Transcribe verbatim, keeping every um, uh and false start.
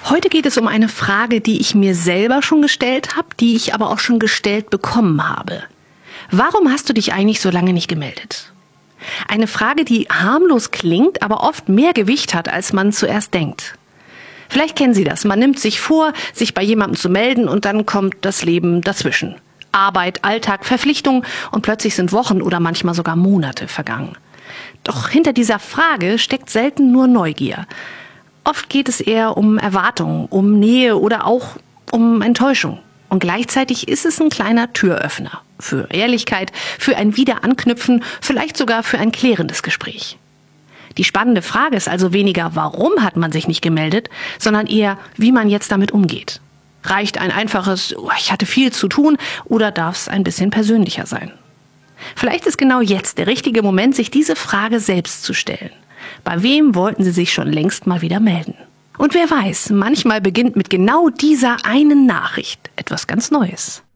Heute geht es um eine Frage, die ich mir selber schon gestellt habe, die ich aber auch schon gestellt bekommen habe. Warum hast du dich eigentlich so lange nicht gemeldet? Eine Frage, die harmlos klingt, aber oft mehr Gewicht hat, als man zuerst denkt. Vielleicht kennen Sie das. Man nimmt sich vor, sich bei jemandem zu melden und dann kommt das Leben dazwischen. Arbeit, Alltag, Verpflichtungen und plötzlich sind Wochen oder manchmal sogar Monate vergangen. Doch hinter dieser Frage steckt selten nur Neugier. Oft geht es eher um Erwartungen, um Nähe oder auch um Enttäuschung. Und gleichzeitig ist es ein kleiner Türöffner für Ehrlichkeit, für ein Wiederanknüpfen, vielleicht sogar für ein klärendes Gespräch. Die spannende Frage ist also weniger, warum hat man sich nicht gemeldet, sondern eher, wie man jetzt damit umgeht. Reicht ein einfaches, oh, ich hatte viel zu tun, oder darf es ein bisschen persönlicher sein? Vielleicht ist genau jetzt der richtige Moment, sich diese Frage selbst zu stellen. Bei wem wollten Sie sich schon längst mal wieder melden? Und wer weiß, manchmal beginnt mit genau dieser einen Nachricht etwas ganz Neues.